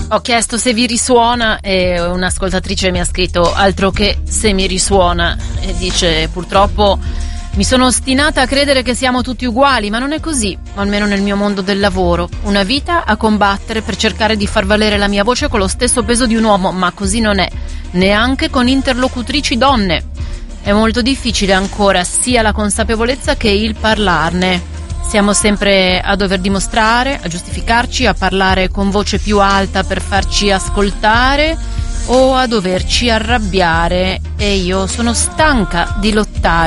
Ho chiesto se vi risuona e un'ascoltatrice mi ha scritto altro che se mi risuona, e dice: purtroppo mi sono ostinata a credere che siamo tutti uguali, ma non è così, almeno nel mio mondo del lavoro. Una vita a combattere per cercare di far valere la mia voce con lo stesso peso di un uomo, ma così non è, neanche con interlocutrici donne. È molto difficile ancora sia la consapevolezza che il parlarne. Siamo sempre a dover dimostrare, a giustificarci, a parlare con voce più alta per farci ascoltare o a doverci arrabbiare, e io sono stanca di lottare